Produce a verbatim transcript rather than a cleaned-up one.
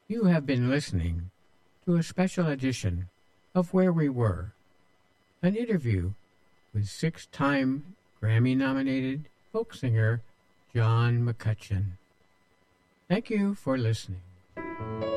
You have been listening to a special edition of Where We Were, an interview with six-time Grammy-nominated folk singer John McCutcheon. Thank you for listening.